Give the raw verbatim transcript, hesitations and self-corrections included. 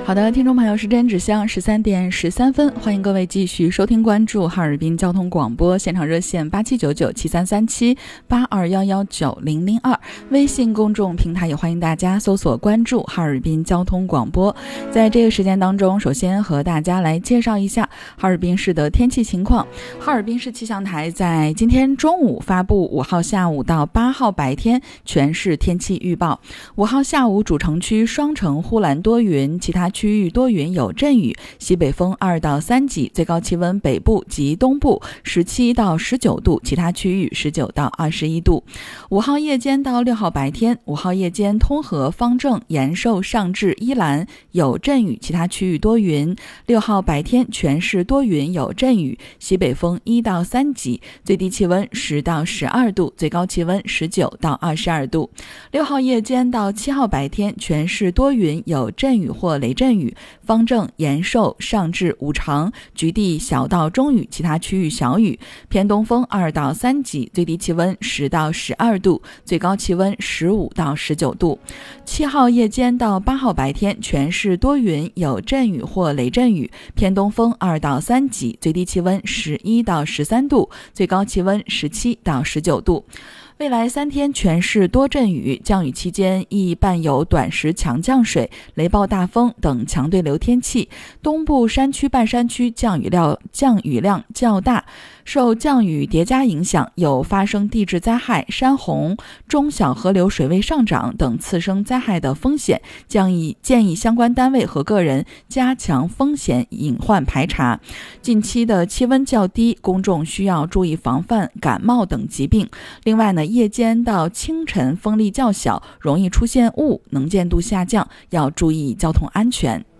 好的，听众朋友，时间指向十三点十三分，欢迎各位继续收听关注哈尔滨交通广播，现场热线八七九九七三三七八二幺幺九零零二，微信公众平台也欢迎大家搜索关注哈尔滨交通广播。在这个时间当中，首先和大家来介绍一下哈尔滨市的天气情况。哈尔滨市气象台在今天中午发布五号下午到八号白天全市天气预报。五号下午主城区双城忽蓝多云，其他区域多云有阵雨，西北风二到三级，最高气温北部及东部十七到十九度，其他区域十九到二十一度。五号夜间到六号白天，五号夜间通河、方正、延寿、上至依兰有阵雨，其他区域多云。六号白天全市多云有阵雨，西北风一到三级，最低气温十到十二度，最高气温十九到二十二度。六号夜间到七号白天全市多云有阵雨或雷阵雨，方正、延寿、上至五常局地小到中雨，其他区域小雨，偏东风二到三级，最低气温十到十二度，最高气温十五到十九度。七号夜间到八号白天全市多云有阵雨或雷阵雨，偏东风二到三级，最低气温十一到十三度，最高气温十七到十九度。未来三天全市多阵雨，降雨期间易伴有短时强降水、雷暴大风等强对流天气。东部山区、半山区降雨量降雨量较大，受降雨叠加影响，有发生地质灾害、山洪、中小河流水位上涨等次生灾害的风险，建议建议相关单位和个人加强风险隐患排查。近期的气温较低，公众需要注意防范感冒等疾病。另外呢，夜间到清晨风力较小，容易出现雾，能见度下降，要注意交通安全。